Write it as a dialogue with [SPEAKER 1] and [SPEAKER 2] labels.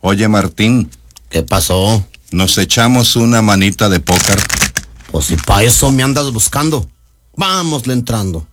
[SPEAKER 1] Oye, Martín.
[SPEAKER 2] ¿Qué pasó?
[SPEAKER 1] ¿Nos echamos una manita de póker?
[SPEAKER 2] Pues si pa' eso me andas buscando. Vámosle entrando.